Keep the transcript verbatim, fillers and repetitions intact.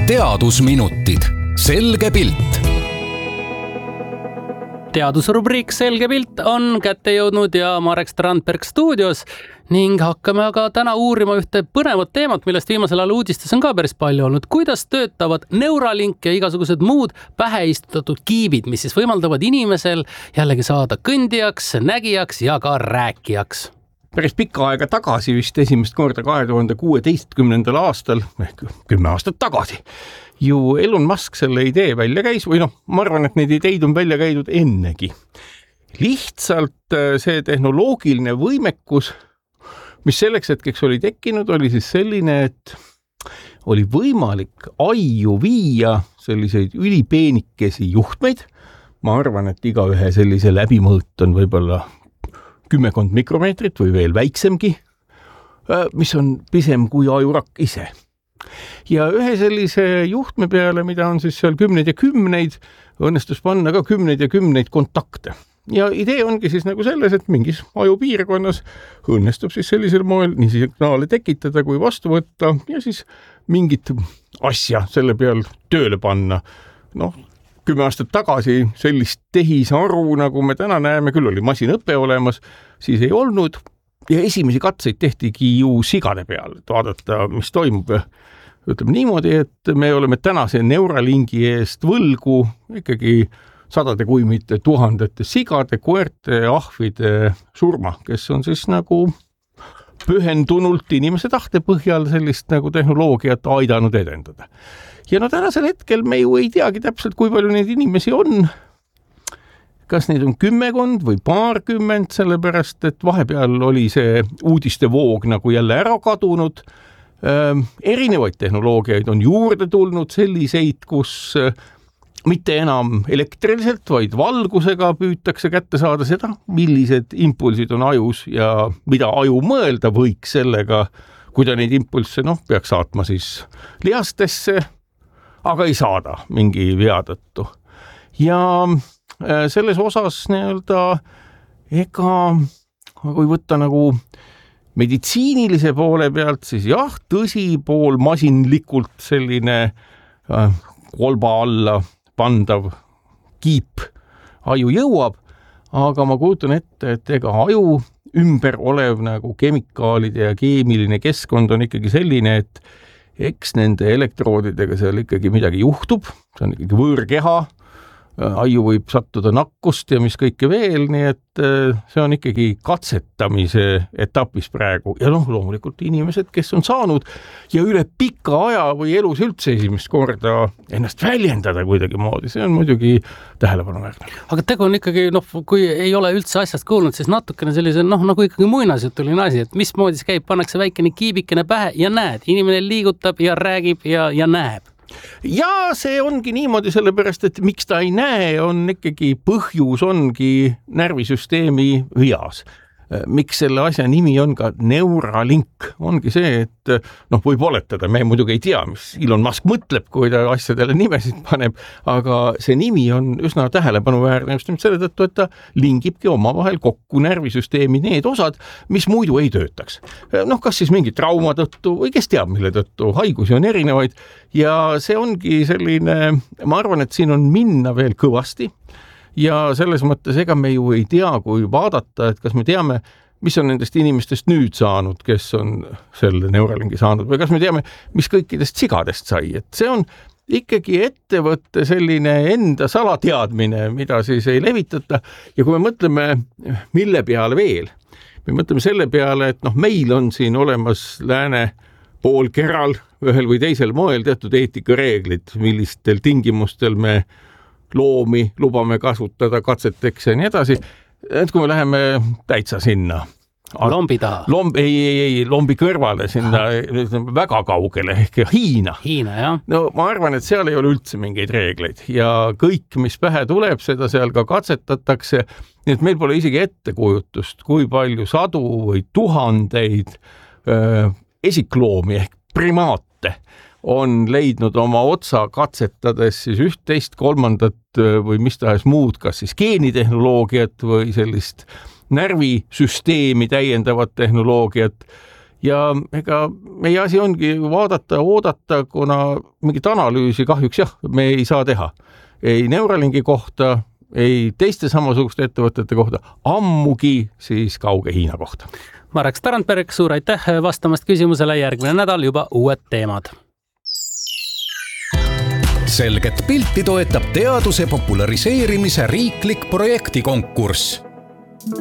teadusminutid, selge pilt. Teadusrubriik Selge pilt on kätte jõudnud ja Marek Strandberg stuudios ning hakkame aga täna uurima ühte põnevat teemat, millest viimasel ajal uudistes on ka päris palju olnud. Kuidas töötavad Neuralink ja igasugused muud pähe istutatud kiibid, mis siis võimaldavad inimesel jällegi saada kõndijaks, nägijaks ja ka rääkijaks. Päris pikka aega tagasi, vist esimest korda kahe tuhande kuueteistkümnendal aastal, ehk kümme aastat tagasi, ju Elon Musk selle idee välja käis, või noh, ma arvan, et neid ideid on välja käidud ennegi. Lihtsalt see tehnoloogiline võimekus, mis selleks hetkeks oli tekkinud, oli siis selline, et oli võimalik aiu viia selliseid ülipeenikesi juhtmeid. Ma arvan, et iga ühe sellise läbimõõt on võib-olla kümmekond mikromeetrit või veel väiksemgi, mis on pisem kui ajurakk ise. Ja ühe sellise juhtme peale, mida on siis seal kümneid ja kümneid, õnnestus panna ka kümneid ja kümneid kontakte. Ja idee ongi siis nagu selles, et mingis ajupiirkonnas õnnestub siis sellisel moel nii signaale tekitada kui vastu võtta ja siis mingit asja selle peal tööle panna. Noh, kümme aastat tagasi sellist tehisaru, nagu me täna näeme, küll oli masinõpe olemas, siis ei olnud. Ja esimesi katseid tehtigi ju sigade peal, et vaadata, mis toimub. Ütleme niimoodi, et me oleme tänase Neuralinki eest võlgu ikkagi sadade kui mitte tuhandete sigade, koerte, ahvide surma, kes on siis nagu pühendunult inimese tahte põhjal sellist nagu tehnoloogiat aidanud edendada. Ja no tänasel hetkel me ju ei teagi täpselt, kui palju neid inimesi on. Kas neid on kümmekond või paarkümmend, sellepärast, et vahepeal oli see uudiste voog nagu jälle ära kadunud. Ähm, erinevaid tehnoloogiaid on juurde tulnud selliseid, kus äh, mitte enam elektriliselt, vaid valgusega püütakse kätte saada seda, millised impulsid on ajus ja mida aju mõelda võiks sellega, kui ta neid impulsse noh, peaks saatma siis lihastesse, aga ei saada mingi vea tõttu. Ja selles osas nii-öelda ega, kui võtta nagu meditsiinilise poole pealt, siis jah, tõsi pool masinlikult selline äh, kolba alla pandav kiip aju jõuab, aga ma kujutan ette, et ega aju ümber olev nagu kemikaalide ja keemiline keskkond on ikkagi selline, et eks nende elektroodidega seal ikkagi midagi juhtub, see on ikkagi võõrkeha, aju võib sattuda nakkust ja mis kõike veel, nii et see on ikkagi katsetamise etapis praegu. Ja noh, loomulikult inimesed, kes on saanud ja üle pika aja või elus üldse esimest korda ennast väljendada kuidagi moodi, see on muidugi tähelepanuväärne. Aga tegu on ikkagi, noh, kui ei ole üldse asjast kuulnud, siis natukene sellise, noh, nagu ikkagi muinasjutuline asi, et mis moodi käib, pannakse väikene kiibikene pähe ja näed, inimene liigutab ja räägib ja, ja näeb. Ja see ongi niimoodi, sellepärast, et miks ta ei näe, on ikkagi põhjus ongi närvisüsteemi vias. Miks selle asja nimi on ka Neuralink, ongi see, et noh, võib oletada, me muidugi ei tea, mis Elon Musk mõtleb, kui ta asjadele nimesid paneb, aga see nimi on üsna tähelepanuväärne just selle tõttu, et ta lingibki omavahel kokku närvisüsteemi need osad, mis muidu ei töötaks. Noh, kas siis mingi trauma tõttu või kes teab, mille tõttu, haigusi on erinevaid ja see ongi selline, ma arvan, et siin on minna veel kõvasti. Ja selles mõttes, ega me ju ei tea, kui vaadata, et kas me teame, mis on nendest inimestest nüüd saanud, kes on selle Neuralinki saanud, või kas me teame, mis kõikidest sigadest sai. Et see on ikkagi ettevõtte selline enda salateadmine, mida siis ei levitata. Ja kui me mõtleme, mille peale veel, me mõtleme selle peale, et noh, meil on siin olemas lääne poolkeral ühel või teisel moel teatud eetikareeglid, millistel tingimustel me loomi lubame kasutada katseteks ja nii edasi, et kui me läheme täitsa sinna. Lombi taha. Lomb, ei, ei, ei, lombi kõrvale sinna väga kaugele, ehk Hiina. Hiina, jah. No ma arvan, et seal ei ole üldse mingeid reegleid ja kõik, mis pähe tuleb, seda seal ka katsetatakse, nii et meil pole isegi ettekujutust, kui palju sadu või tuhandeid öö, esikloomi ehk primaate on leidnud oma otsa katsetades siis üht, teist, kolmandat või mis tahes muud, kas siis geenitehnoloogiat või sellist närvisüsteemi täiendavat tehnoloogiat ja ega meie asi ongi vaadata, oodata, kuna mingit analüüsi kahjuks jah, me ei saa teha. Ei Neuralinki kohta, ei teiste samasuguste ettevõtete kohta, ammugi siis kauge Hiina kohta. Marek Strandberg, suur aitäh vastamast küsimusele, järgmine nädal juba uued teemad. Selget pilti toetab teaduse populariseerimise riiklik projektikonkurss.